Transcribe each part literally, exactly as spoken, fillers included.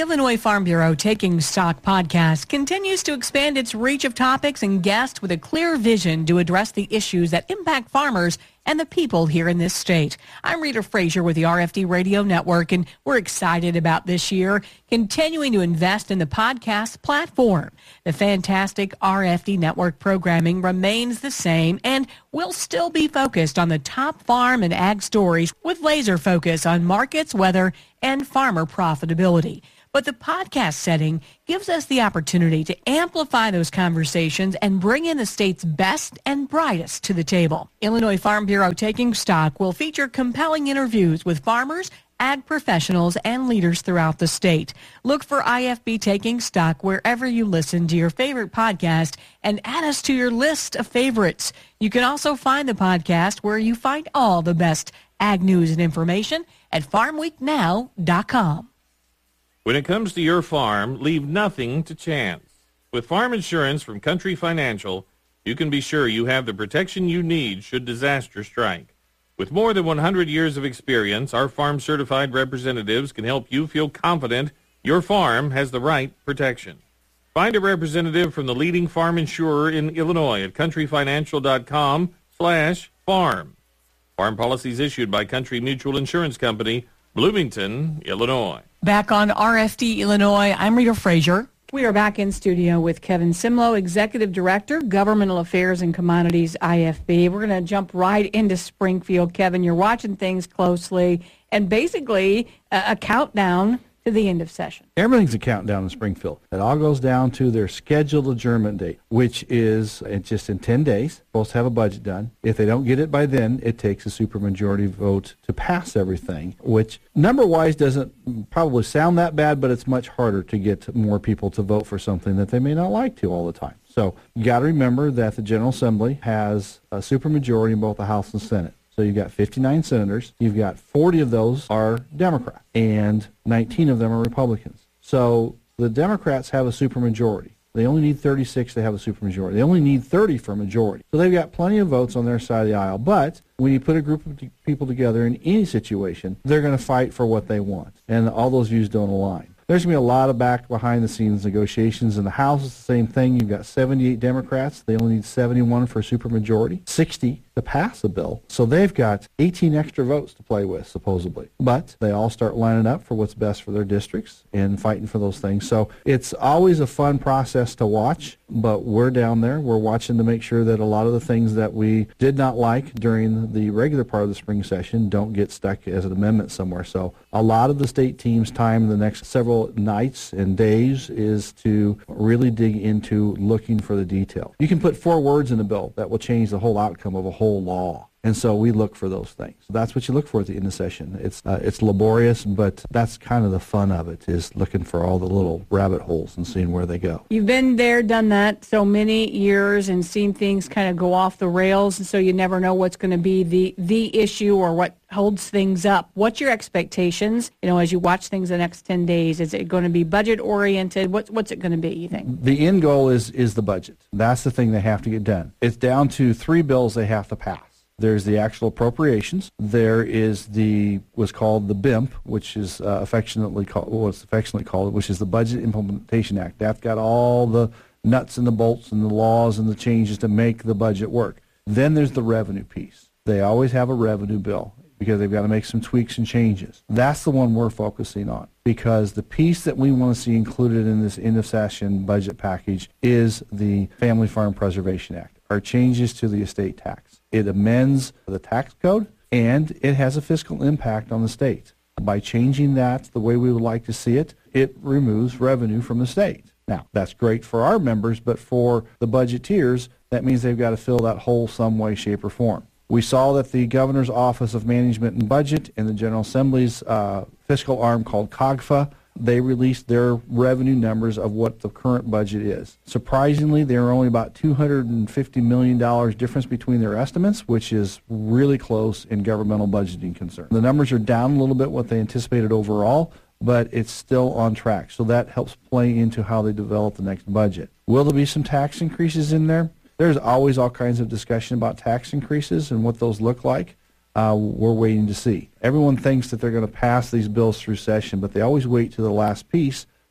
The Illinois Farm Bureau Taking Stock podcast continues to expand its reach of topics and guests with a clear vision to address the issues that impact farmers and the people here in this state. I'm Rita Frazier with the R F D Radio Network, and we're excited about this year continuing to invest in the podcast platform. The fantastic R F D Network programming remains the same, and we'll still be focused on the top farm and ag stories with laser focus on markets, weather, and farmer profitability. But the podcast setting gives us the opportunity to amplify those conversations and bring in the state's best and brightest to the table. Illinois Farm Bureau Taking Stock will feature compelling interviews with farmers, ag professionals, and leaders throughout the state. Look for I F B Taking Stock wherever you listen to your favorite podcast and add us to your list of favorites. You can also find the podcast where you find all the best ag news and information at farm week now dot com. When it comes to your farm, leave nothing to chance. With farm insurance from Country Financial, you can be sure you have the protection you need should disaster strike. With more than one hundred years of experience, our farm-certified representatives can help you feel confident your farm has the right protection. Find a representative from the leading farm insurer in Illinois at countryfinancial.com slash farm. Farm policies issued by Country Mutual Insurance Company, Bloomington, Illinois. Back on R F D Illinois, I'm Rita Frazier. We are back in studio with Kevin Simlo, Executive Director, Governmental Affairs and Commodities, I F B. We're going to jump right into Springfield. Kevin, you're watching things closely, and basically a, a countdown to the end of session. Everything's a countdown in Springfield. It all goes down to their scheduled adjournment date, which is it's just in ten days. Supposed to have a budget done. If they don't get it by then, it takes a supermajority vote to pass everything, which number-wise doesn't probably sound that bad, but it's much harder to get more people to vote for something that they may not like to all the time. So you got to remember that the General Assembly has a supermajority in both the House and Senate. So you've got fifty-nine senators. You've got forty of those are Democrats, and nineteen of them are Republicans. So the Democrats have a supermajority. They only need thirty-six to have a supermajority. They only need thirty for a majority. So they've got plenty of votes on their side of the aisle. But when you put a group of people together in any situation, they're going to fight for what they want. And all those views don't align. There's going to be a lot of back behind-the-scenes negotiations. In the House, it's the same thing. You've got seventy-eight Democrats. They only need seventy-one for a supermajority, sixty to pass a bill. So they've got eighteen extra votes to play with, supposedly. But they all start lining up for what's best for their districts and fighting for those things. So it's always a fun process to watch, but we're down there. We're watching to make sure that a lot of the things that we did not like during the regular part of the spring session don't get stuck as an amendment somewhere. So a lot of the state team's time in the next several nights and days is to really dig into looking for the detail. You can put four words in a bill that will change the whole outcome of a whole law. And so we look for those things. That's what you look for at the end of session. It's uh, it's laborious, but that's kind of the fun of it, is looking for all the little rabbit holes and seeing where they go. You've been there, done that so many years and seen things kind of go off the rails, and so you never know what's going to be the, the issue or what holds things up. What's your expectations, you know, as you watch things the next ten days? Is it going to be budget-oriented? What's, what's it going to be, you think? The end goal is, is the budget. That's the thing they have to get done. It's down to three bills they have to pass. There's the actual appropriations. There is the what's called the B I M P, which is uh, affectionately called what's affectionately called, which is the Budget Implementation Act. That's got all the nuts and the bolts and the laws and the changes to make the budget work. Then there's the revenue piece. They always have a revenue bill because they've got to make some tweaks and changes. That's the one we're focusing on, because the piece that we want to see included in this end of session budget package is the Family Farm Preservation Act, our changes to the estate tax. It amends the tax code, and it has a fiscal impact on the state. By changing that the way we would like to see it, it removes revenue from the state. Now, that's great for our members, but for the budgeteers, that means they've got to fill that hole some way, shape, or form. We saw that the Governor's Office of Management and Budget and the General Assembly's uh, fiscal arm called COGFA, they released their revenue numbers of what the current budget is. Surprisingly, they are only about two hundred fifty million dollars difference between their estimates, which is really close in governmental budgeting concern. The numbers are down a little bit what they anticipated overall, but it's still on track. So that helps play into how they develop the next budget. Will there be some tax increases in there? There's always all kinds of discussion about tax increases and what those look like. Uh, we're waiting to see. Everyone thinks that they're going to pass these bills through session, but they always wait to the last piece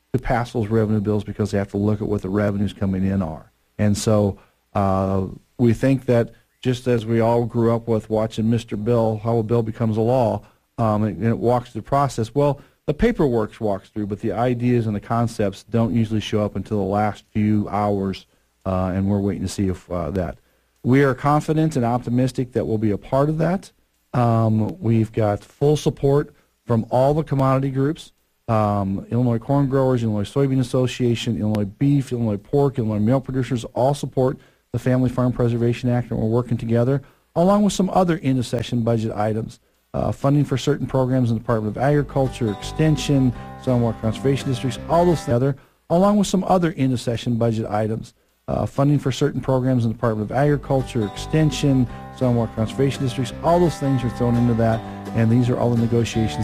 to pass those revenue bills because they have to look at what the revenues coming in are. And so uh, we think that just as we all grew up with watching Mister Bill, how a bill becomes a law, um, and it walks through the process, well, the paperwork walks through, but the ideas and the concepts don't usually show up until the last few hours, uh, and we're waiting to see if uh, that. We are confident and optimistic that we'll be a part of that. Um, we've got full support from all the commodity groups, um, Illinois Corn Growers, Illinois Soybean Association, Illinois Beef, Illinois Pork, Illinois Milk Producers, all support the Family Farm Preservation Act, and we're working together, along with some other end-of-session budget items. Uh, funding for certain programs in the Department of Agriculture, Extension, Stormwater Conservation Districts, all those together, along with some other end-of-session budget items. Uh, funding for certain programs in the Department of Agriculture, Extension, Stormwater Conservation Districts, all those things are thrown into that, and these are all the negotiations